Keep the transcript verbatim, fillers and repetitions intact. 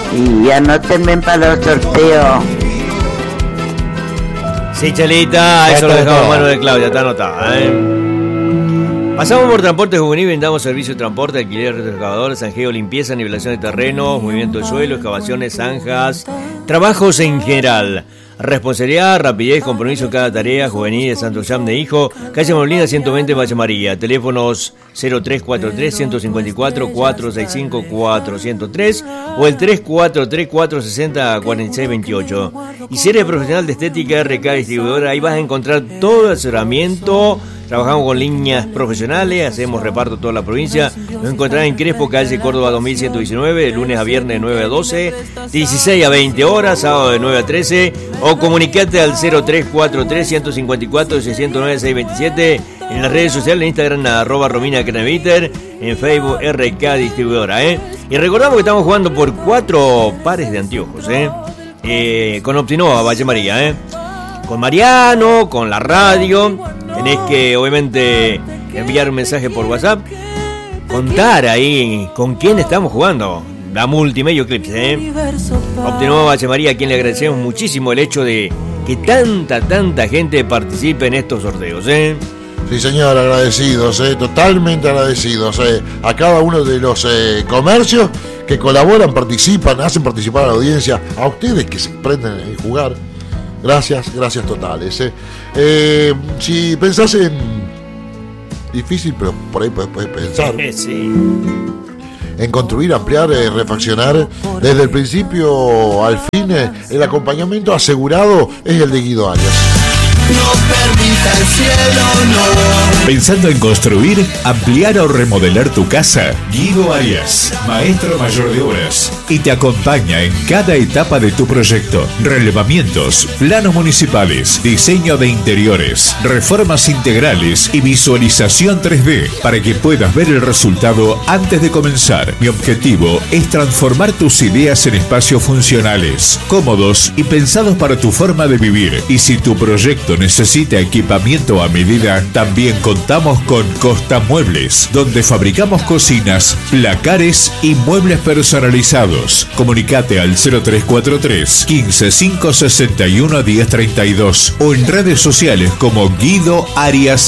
Y anótenme para los sorteos. Sí, Chelita, eso lo dejamos en manos de Claudia, está anotada, ¿eh? Pasamos por Transporte Juvenil, brindamos servicio de transporte, alquiler, retroexcavador, zanjeo, limpieza, nivelación de terrenos, movimiento de suelo, excavaciones, zanjas, trabajos en general. Responsabilidad, rapidez, compromiso en cada tarea. Juvenil de Santo Jam de Hijo, calle Molina ciento veinte, Valle María. Teléfonos cero tres cuatro tres, uno cinco cuatro, cuatro seis cinco, cuatro cero tres o el tres cuatro tres, cuatro seis cero, cuatro seis dos ocho. Y si eres profesional de estética, R K Distribuidora, ahí vas a encontrar todo el asesoramiento. Trabajamos con líneas profesionales, hacemos reparto toda la provincia. Nos encontrarán en Crespo, calle Córdoba dos mil ciento diecinueve, de lunes a viernes de nueve a doce, dieciséis a veinte horas, sábado de nueve a trece. O comunicate al cero tres cuatro tres, uno cinco cuatro, seis cero nueve, seis dos siete. En las redes sociales, en Instagram, arroba Romina Craneviter, en Facebook, R K Distribuidora, ¿eh? Y recordamos que estamos jugando por cuatro pares de anteojos, ¿eh? eh con Optinova, Valle María, ¿eh? Con Mariano, con la radio. Tenés que, obviamente, enviar un mensaje por WhatsApp. Contar ahí con quién estamos jugando. La Multimedia Eclipse, ¿eh? Optinova Valle María, a quien le agradecemos muchísimo el hecho de que tanta, tanta gente participe en estos sorteos, ¿eh? Sí, señor, agradecidos, ¿eh? Totalmente agradecidos, ¿eh? A cada uno de los eh, comercios que colaboran, participan, hacen participar a la audiencia, a ustedes que se prenden en jugar. Gracias, gracias totales. ¿eh? Eh, si pensás en... Difícil, pero por ahí podés, podés pensar. Sí. En construir, ampliar, eh, refaccionar. Desde el principio al fin, eh, el acompañamiento asegurado es el de Guido Arias. No permita el cielo, no. Pensando en construir, ampliar o remodelar tu casa, Guido Arias, maestro mayor de obras, y te acompaña en cada etapa de tu proyecto. Relevamientos, planos municipales, diseño de interiores, reformas integrales y visualización tres D para que puedas ver el resultado antes de comenzar. Mi objetivo es transformar tus ideas en espacios funcionales, cómodos y pensados para tu forma de vivir. Y si tu proyecto necesita equipamiento a medida, también contamos con Costa Muebles, donde fabricamos cocinas, placares y muebles personalizados. Comunicate al cero tres cuatro tres, quince, cinco sesenta y uno, diez treinta y dos o en redes sociales como Guido Arias